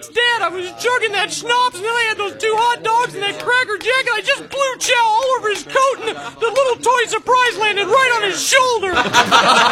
Dad, I was chugging that schnapps, and then I had those 2 hot dogs and that Cracker Jack, and I just blew chow all over his coat, and the little toy surprise landed right on his shoulder.